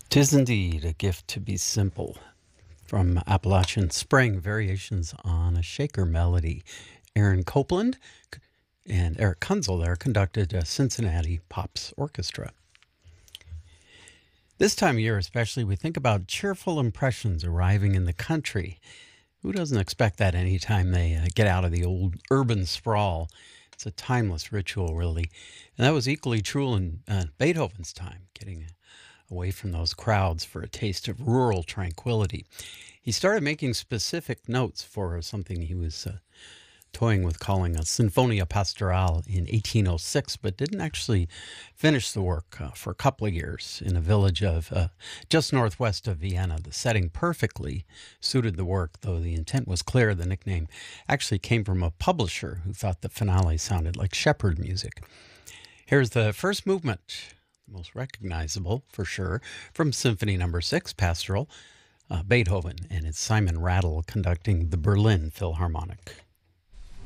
'Tis indeed a gift to be simple. From Appalachian Spring, variations on a Shaker melody. Aaron Copland and Eric Kunzel there conducted a Cincinnati Pops Orchestra. This time of year, especially, we think about cheerful impressions arriving in the country. Who doesn't expect that anytime they get out of the old urban sprawl? It's a timeless ritual, really. And that was equally true in Beethoven's time, getting away from those crowds for a taste of rural tranquility. He started making specific notes for something he was toying with calling a Sinfonia Pastorale in 1806, but didn't actually finish the work for a couple of years in a village of just northwest of Vienna. The setting perfectly suited the work, though the intent was clear. The nickname actually came from a publisher who thought the finale sounded like shepherd music. Here's the first movement, the most recognizable for sure, from Symphony No. 6, Pastoral, Beethoven, and it's Simon Rattle conducting the Berlin Philharmonic.